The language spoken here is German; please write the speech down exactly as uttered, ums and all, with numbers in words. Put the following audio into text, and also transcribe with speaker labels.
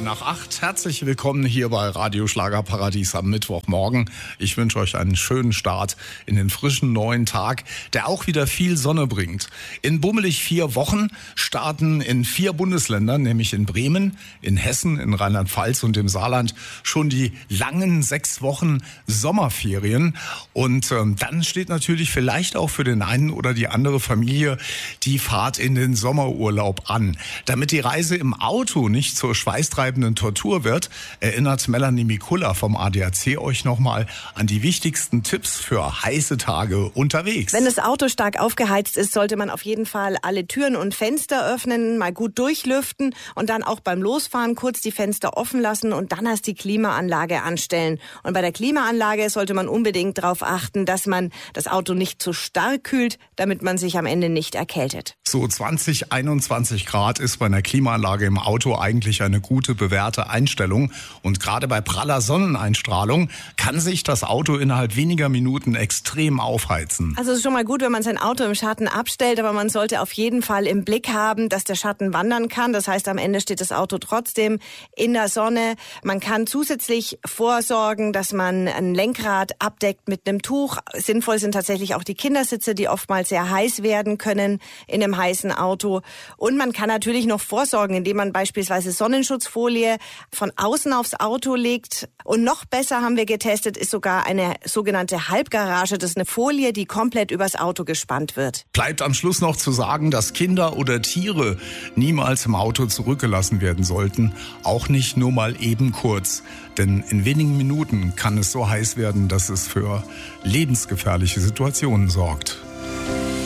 Speaker 1: nach acht. Herzlich willkommen hier bei Radio Schlagerparadies am Mittwochmorgen. Ich wünsche euch einen schönen Start in den frischen neuen Tag, der auch wieder viel Sonne bringt. In bummelig vier Wochen starten in vier Bundesländern, nämlich in Bremen, in Hessen, in Rheinland-Pfalz und im Saarland, schon die langen sechs Wochen Sommerferien. Und ähm, dann steht natürlich vielleicht auch für den einen oder die andere Familie die Fahrt in den Sommerurlaub an. Damit die Reise im Auto nicht zur schweißtreibenden Tortur wird, erinnert Melanie Mikulla vom A D A C euch nochmal an die wichtigsten Tipps für heiße Tage unterwegs.
Speaker 2: Wenn das Auto stark aufgeheizt ist, sollte man auf jeden Fall alle Türen und Fenster öffnen, mal gut durchlüften und dann auch beim Losfahren kurz die Fenster offen lassen und dann erst die Klimaanlage anstellen. Und bei der Klimaanlage sollte man unbedingt darauf achten, dass man das Auto nicht zu stark kühlt, damit man sich am Ende nicht erkältet.
Speaker 1: So zwanzig, einundzwanzig Grad ist bei einer Klimaanlage im Auto eigentlich eine gute, bewährte Einstellung. Und gerade bei praller Sonneneinstrahlung kann sich das Auto innerhalb weniger Minuten extrem aufheizen.
Speaker 2: Also es ist schon mal gut, wenn man sein Auto im Schatten abstellt, aber man sollte auf jeden Fall im Blick haben, dass der Schatten wandern kann. Das heißt, am Ende steht das Auto trotzdem in der Sonne. Man kann zusätzlich vorsorgen, dass man ein Lenkrad abdeckt mit einem Tuch. Sinnvoll sind tatsächlich auch die Kindersitze, die oftmals sehr heiß werden können in einem heißen Auto. Und man kann natürlich noch vorsorgen, indem man beispielsweise Sonnenschutzfolie von außen aufs Auto legt. Und noch besser haben wir getestet, ist sogar eine sogenannte Halbgarage. Das ist eine Folie, die komplett übers Auto gespannt wird.
Speaker 1: Bleibt am Schluss noch zu sagen, dass Kinder oder Tiere niemals im Auto zurückgelassen werden sollten. Auch nicht nur mal eben kurz. Denn in wenigen Minuten kann es so heiß werden, dass es für lebensgefährliche Situationen sorgt.